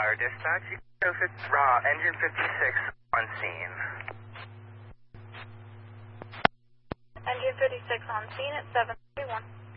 Tower Dispatch. You can go engine 56 on scene. Engine 56 on scene at 731.